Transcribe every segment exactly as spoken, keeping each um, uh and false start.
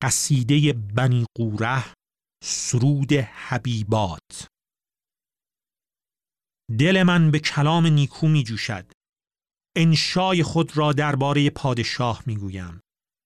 قصیده بنی قوره، سرود حبیبات. دل من به کلام نیکو می جوشد، انشای خود را درباره پادشاه می گویم.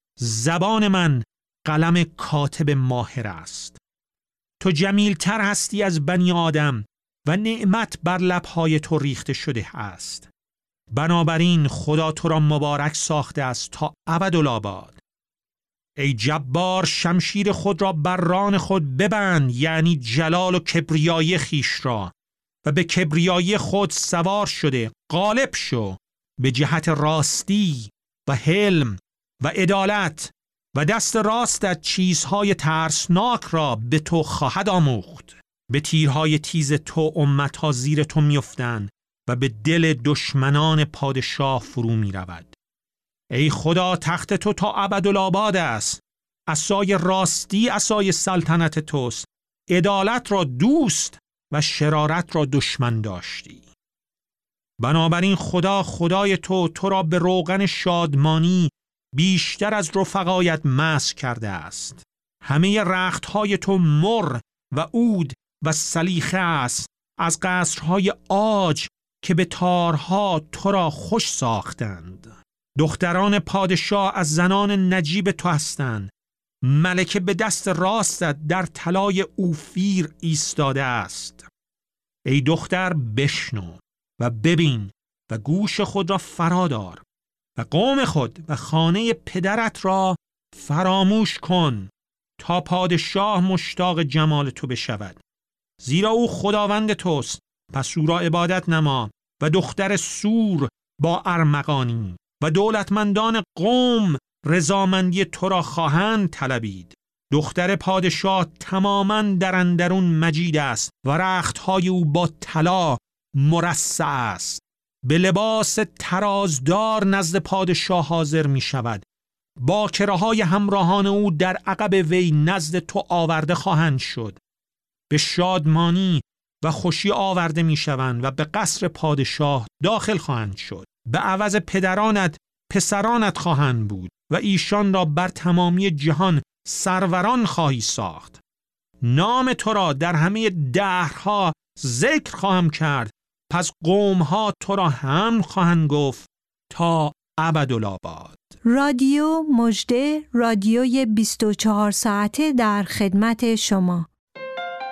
زبان من قلم کاتب ماهر است. تو جمیلتر هستی از بنی آدم و نعمت بر لبهای تو ریخته شده است. بنابراین خدا تو را مبارک ساخته است تا ابدالآباد. ای جبار، شمشیر خود را بر ران خود ببند، یعنی جلال و کبریای خیش را، و به کبریای خود سوار شده غالب شو به جهت راستی و حلم و عدالت، و دست راستت چیزهای ترسناک را به تو خواهد آموخت. به تیرهای تیز تو امتها زیر تو میافتند و به دل دشمنان پادشاه فرو می رود. ای خدا، تخت تو تا ابدالآباد است. عصای راستی عصای سلطنت توست. عدالت را دوست و شرارت را دشمن داشتی. بنابراین خدا خدای تو تو را به روغن شادمانی بیشتر از رفقایت مسح کرده است. همه رختهای تو مر و عود و سلیخه است، از قصرهای عاج که به تارها تو را خوش ساختند. دختران پادشاه از زنان نجیب تو هستند. ملکه به دست راستت در طلای اوفیر ایستاده است. ای دختر، بشنو و ببین و گوش خود را فرادار و قوم خود و خانه پدرت را فراموش کن تا پادشاه مشتاق جمال تو بشود. زیرا او خداوند توست، پس او را عبادت نما. و دختر سور با ارمغانی و دولتمندان قوم رضامندی تو را خواهند طلبید. دختر پادشاه تماماً در اندرون مجید است و رختهای او با طلا مرصع است. به لباس ترازدار نزد پادشاه حاضر می شود. باکره‌های همراهان او در عقب وی نزد تو آورده خواهند شد. به شادمانی و خوشی آورده می شوند و به قصر پادشاه داخل خواهند شد. به عوض پدرانت پسرانت خواهند بود و ایشان را بر تمامی جهان سروران خواهی ساخت. نام تو را در همه دهرها ذکر خواهم کرد، پس قومها تو را هم خواهند گفت تا ابدالآباد. رادیو مژده، رادیوی بیست و چهار ساعته در خدمت شما.